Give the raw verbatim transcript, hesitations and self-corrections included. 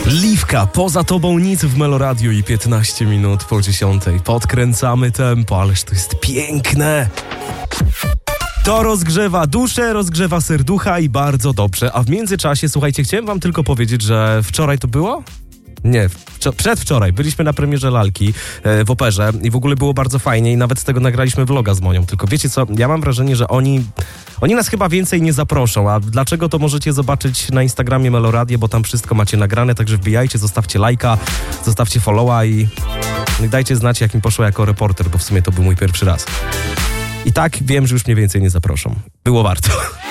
Liwka, poza tobą nic w Meloradiu i piętnaście minut po dziesiątej. Podkręcamy tempo, ależ to jest piękne. To rozgrzewa duszę, rozgrzewa serducha i bardzo dobrze. A w międzyczasie, słuchajcie, chciałem wam tylko powiedzieć, że wczoraj to było? Nie, wczo- przedwczoraj byliśmy na premierze Lalki e, w Operze i w ogóle było bardzo fajnie i nawet z tego nagraliśmy vloga z Monią. Tylko wiecie co, ja mam wrażenie, że oni oni nas chyba więcej nie zaproszą, a dlaczego to możecie zobaczyć na Instagramie Meloradia, bo tam wszystko macie nagrane, także wbijajcie, zostawcie lajka, zostawcie followa i dajcie znać, jak mi poszło jako reporter, bo w sumie to był mój pierwszy raz. I tak wiem, że już mnie więcej nie zaproszą. Było warto.